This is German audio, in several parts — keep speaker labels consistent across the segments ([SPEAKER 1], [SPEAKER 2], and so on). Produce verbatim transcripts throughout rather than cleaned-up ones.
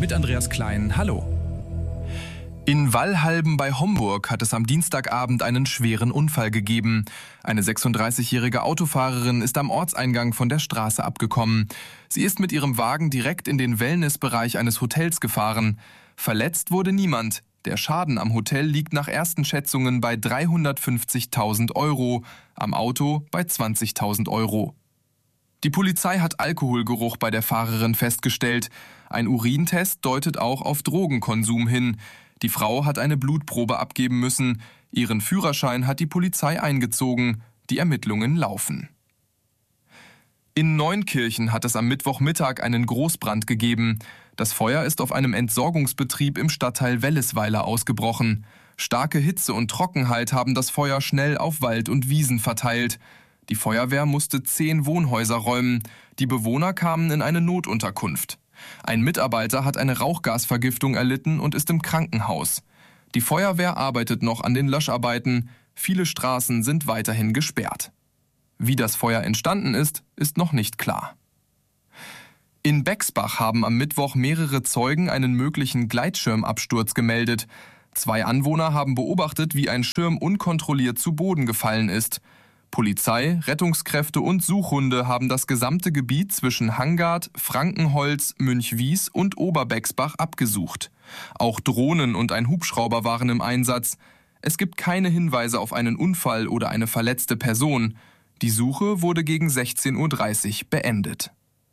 [SPEAKER 1] mit Andreas Klein. Hallo. In Wallhalben bei Homburg hat es am Dienstagabend einen schweren Unfall gegeben. Eine sechsunddreißigjährige Autofahrerin ist am Ortseingang von der Straße abgekommen. Sie ist mit ihrem Wagen direkt in den Wellnessbereich eines Hotels gefahren. Verletzt wurde niemand. Der Schaden am Hotel liegt nach ersten Schätzungen bei dreihundertfünfzigtausend Euro, am Auto bei zwanzigtausend Euro. Die Polizei hat Alkoholgeruch bei der Fahrerin festgestellt. Ein Urintest deutet auch auf Drogenkonsum hin. Die Frau hat eine Blutprobe abgeben müssen. Ihren Führerschein hat die Polizei eingezogen. Die Ermittlungen laufen. In Neunkirchen hat es am Mittwochmittag einen Großbrand gegeben. Das Feuer ist auf einem Entsorgungsbetrieb im Stadtteil Wellesweiler ausgebrochen. Starke Hitze und Trockenheit haben das Feuer schnell auf Wald und Wiesen verteilt. Die Feuerwehr musste zehn Wohnhäuser räumen. Die Bewohner kamen in eine Notunterkunft. Ein Mitarbeiter hat eine Rauchgasvergiftung erlitten und ist im Krankenhaus. Die Feuerwehr arbeitet noch an den Löscharbeiten. Viele Straßen sind weiterhin gesperrt. Wie das Feuer entstanden ist, ist noch nicht klar. In Bexbach haben am Mittwoch mehrere Zeugen einen möglichen Gleitschirmabsturz gemeldet. Zwei Anwohner haben beobachtet, wie ein Schirm unkontrolliert zu Boden gefallen ist. Polizei, Rettungskräfte und Suchhunde haben das gesamte Gebiet zwischen Hangard, Frankenholz, Münchwies und Oberbexbach abgesucht. Auch Drohnen und ein Hubschrauber waren im Einsatz. Es gibt keine Hinweise auf einen Unfall oder eine verletzte Person. Die Suche wurde gegen sechzehn Uhr dreißig beendet.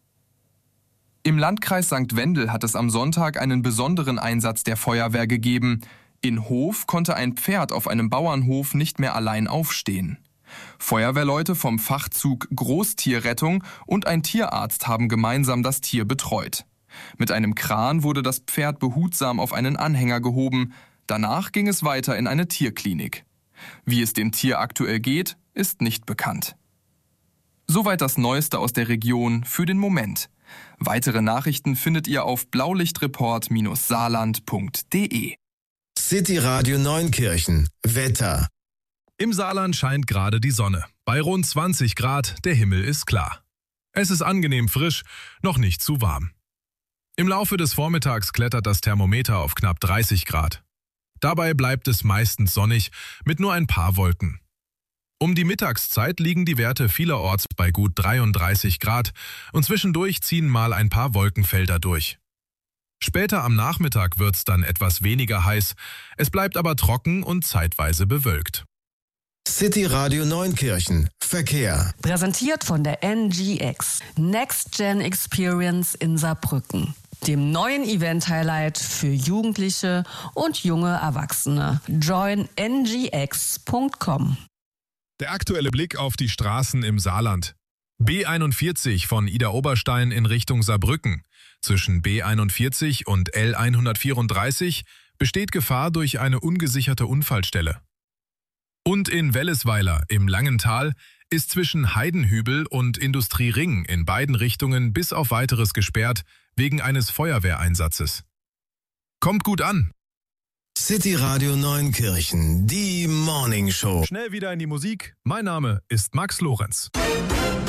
[SPEAKER 1] Im Landkreis Sankt Wendel hat es am Sonntag einen besonderen Einsatz der Feuerwehr gegeben. In Hof konnte ein Pferd auf einem Bauernhof nicht mehr allein aufstehen. Feuerwehrleute vom Fachzug Großtierrettung und ein Tierarzt haben gemeinsam das Tier betreut. Mit einem Kran wurde das Pferd behutsam auf einen Anhänger gehoben. Danach ging es weiter in eine Tierklinik. Wie es dem Tier aktuell geht, ist nicht bekannt. Soweit das Neueste aus der Region für den Moment. Weitere Nachrichten findet ihr auf blaulichtreport Saarland punkt de.
[SPEAKER 2] City Radio Neunkirchen. Wetter.
[SPEAKER 3] Im Saarland scheint gerade die Sonne. Bei rund zwanzig Grad, der Himmel ist klar. Es ist angenehm frisch, noch nicht zu warm. Im Laufe des Vormittags klettert das Thermometer auf knapp dreißig Grad. Dabei bleibt es meistens sonnig, mit nur ein paar Wolken. Um die Mittagszeit liegen die Werte vielerorts bei gut dreiunddreißig Grad und zwischendurch ziehen mal ein paar Wolkenfelder durch. Später am Nachmittag wird's dann etwas weniger heiß, es bleibt aber trocken und zeitweise bewölkt.
[SPEAKER 2] City Radio Neunkirchen. Verkehr.
[SPEAKER 4] Präsentiert von der N G X. Next Gen Experience in Saarbrücken. Dem neuen Event-Highlight für Jugendliche und junge Erwachsene. join n g x punkt com.
[SPEAKER 3] Der aktuelle Blick auf die Straßen im Saarland. B einundvierzig von Idar-Oberstein in Richtung Saarbrücken. Zwischen B einundvierzig und L hundertvierunddreißig besteht Gefahr durch eine ungesicherte Unfallstelle. Und in Wellesweiler im Langental ist zwischen Heidenhübel und Industriering in beiden Richtungen bis auf Weiteres gesperrt wegen eines Feuerwehreinsatzes. Kommt gut an!
[SPEAKER 2] City Radio Neunkirchen, die Morning Show.
[SPEAKER 3] Schnell wieder in die Musik. Mein Name ist Max Lorenz.